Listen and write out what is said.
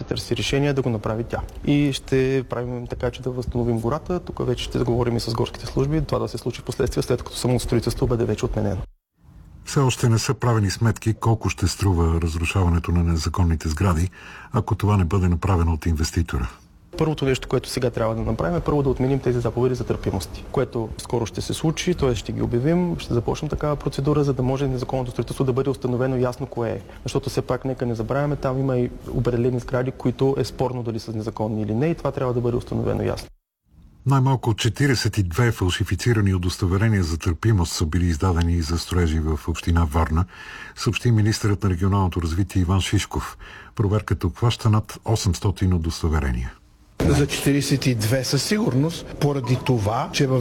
търси решение да го направи тя. И ще правим така, че да възстановим гората. Тук вече ще договорим и с горските служби това да се случи в последствие, след като самото строителство бъде вече отменено. Все още не са правени сметки колко ще струва разрушаването на незаконните сгради, ако това не бъде направено от инвеститора. Първото нещо, което сега трябва да направим, е първо да отменим тези заповеди за търпимости, което скоро ще се случи, т.е. ще ги обявим, ще започнем такава процедура, за да може незаконното строителство да бъде установено ясно кое е. Защото все пак нека не забравяме, там има и определени сгради, които е спорно дали са незаконни или не, и това трябва да бъде установено ясно. Най-малко 42 фалшифицирани удостоверения за търпимост са били издадени за строежи в община Варна, съобщи министърът на регионалното развитие Иван Шишков. Проверката обхваща над 800 удостоверения. За 42 със сигурност, поради това, че в